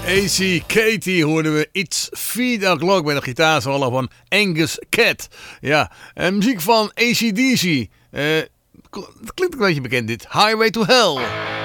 AC Katie hoorden we It's 4 o'clock bij de gitaarsolo van Angus Cat. Ja, en muziek van AC/DC. Het klinkt een beetje bekend dit. Highway to Hell.